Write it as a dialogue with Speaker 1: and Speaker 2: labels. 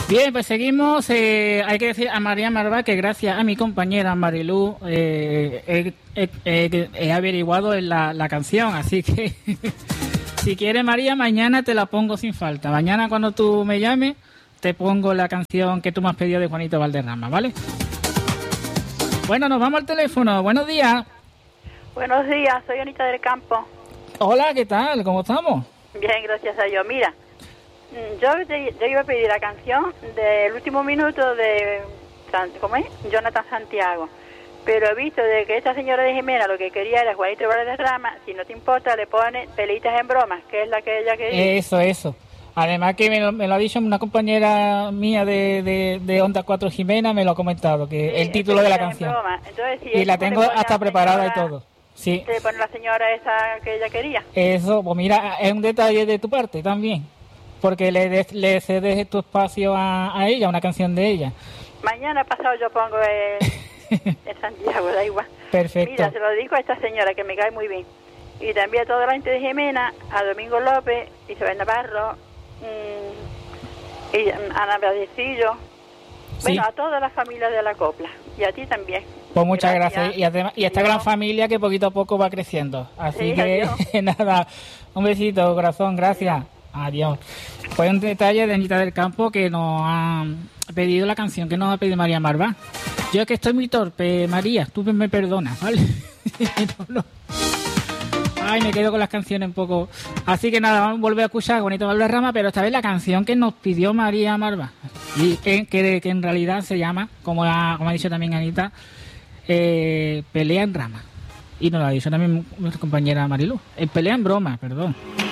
Speaker 1: Bien, pues seguimos. Hay que decir a María Marvá que gracias a mi compañera Marilú he averiguado en la canción, así que si quieres, María, mañana te la pongo sin falta. Mañana cuando tú me llames te pongo la canción que tú me has pedido de Juanito Valderrama, ¿vale? Bueno, nos vamos al teléfono. Buenos días.
Speaker 2: Buenos días, soy Anita del Campo.
Speaker 1: Hola, ¿qué tal? ¿Cómo estamos?
Speaker 2: Bien, gracias a Dios. Mira, yo iba a pedir la canción del último minuto de ¿cómo es? Jonathan Santiago, pero he visto de que esta señora de Jimena lo que quería era Juanito Valderrama. Si no te importa, le pone Pelitas en Bromas, que es la que ella quería.
Speaker 1: Eso. Además que me lo ha dicho una compañera mía de Onda 4 Jimena, me lo ha comentado, que sí, el título de la canción.
Speaker 2: Entonces, si
Speaker 1: y la tengo hasta preparada
Speaker 2: señora,
Speaker 1: y todo. Sí.
Speaker 2: ¿Le pone la señora esa que ella quería?
Speaker 1: Eso, pues mira, es un detalle de tu parte también, porque le cedes tu espacio a ella, una canción de ella.
Speaker 2: Mañana pasado yo pongo el Santiago, da igual.
Speaker 1: Perfecto.
Speaker 2: Mira, se lo dedico a esta señora que me cae muy bien. Y también a toda la gente de Jimena, a Domingo López, Isabel Navarro, y Ana Badecillo, sí. Bueno, a todas las familias de la copla, y a ti también.
Speaker 1: Pues muchas gracias. Y además, y esta gran familia que poquito a poco va creciendo. Así sí, que nada, un besito, corazón, gracias. Adiós. Pues un detalle de Anita del Campo que nos ha pedido la canción que nos ha pedido María Marvá. Yo es que estoy muy torpe, María, tú me perdonas, ¿vale? No. Ay, me quedo con las canciones un poco. Así que nada, vamos a volver a escuchar Juanito Valderrama, pero esta vez la canción que nos pidió María Marvá. Y que en realidad se llama, como ha dicho también Anita, Pelea en Rama. Y nos lo ha dicho también nuestra compañera Marilú. Pelea en Broma, perdón.